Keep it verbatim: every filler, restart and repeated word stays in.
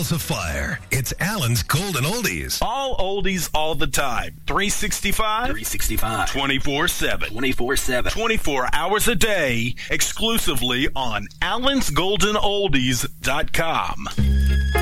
Balls of Fire. It's Alan's Golden Oldies. All oldies all the time. three sixty-five three sixty-five twenty-four seven twenty-four seven twenty-four hours a day, exclusively on allens golden oldies dot com.